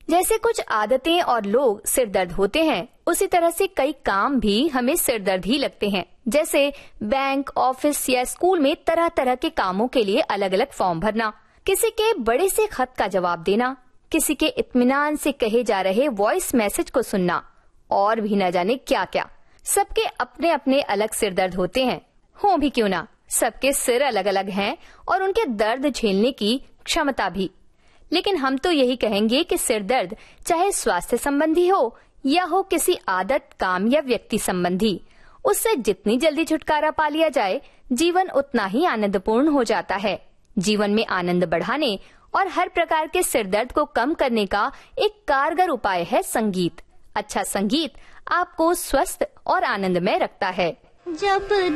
जैसे कुछ आदतें और लोग सिर दर्द होते हैं, उसी तरह से कई काम भी हमें सिर दर्द ही लगते हैं। जैसे बैंक, ऑफिस या स्कूल में तरह तरह के कामों के लिए अलग अलग फॉर्म भरना, किसी के बड़े से खत का जवाब देना, किसी के इत्मीनान से कहे जा रहे वॉइस मैसेज को सुनना और भी न जाने क्या क्या। सबके अपने अपने अलग सिर दर्द होते हैं, हो भी क्यों ना। सबके सिर अलग अलग हैं और उनके दर्द झेलने की क्षमता भी। लेकिन हम तो यही कहेंगे कि सिर दर्द चाहे स्वास्थ्य संबंधी हो या हो किसी आदत, काम या व्यक्ति संबंधी, उससे जितनी जल्दी छुटकारा पा लिया जाए, जीवन उतना ही आनंदपूर्ण हो जाता है। जीवन में आनंद बढ़ाने और हर प्रकार के सिर दर्द को कम करने का एक कारगर उपाय है संगीत। अच्छा संगीत आपको स्वस्थ और आनंदमय रखता है। जब